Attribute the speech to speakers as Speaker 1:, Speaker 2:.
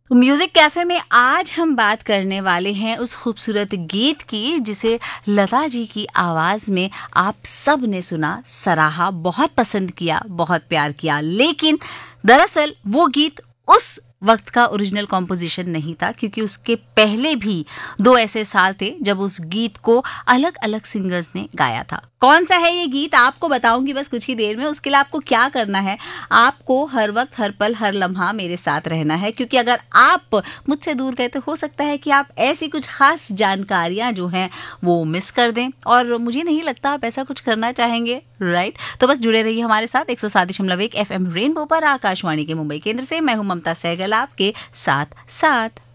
Speaker 1: तो music cafe में आज हम बात करने वाले हैं उस खूबसूरत गीत की जिसे लता जी की आवाज में आप सब ने सुना, सराहा, बहुत पसंद किया, बहुत प्यार किया। लेकिन दरअसल वो गीत उस वक्त का ओरिजिनल कॉम्पोजिशन नहीं था, क्योंकि उसके पहले भी दो ऐसे साल थे जब उस गीत को अलग अलग सिंगर्स ने गाया था। कौन सा है ये गीत आपको बताऊंगी बस कुछ ही देर में। उसके लिए आपको क्या करना है, आपको हर वक्त, हर पल, हर लम्हा मेरे साथ रहना है, क्योंकि अगर आप मुझसे दूर गए तो हो सकता है कि आप ऐसी कुछ खास जानकारियां जो हैं वो मिस कर दें, और मुझे नहीं लगता आप ऐसा कुछ करना चाहेंगे, राइट? तो बस जुड़े रहिए हमारे साथ 107.1 FM रेनबो पर, आकाशवाणी के मुंबई केंद्र से। मैं हूं ममता सहगल आपके साथ साथ।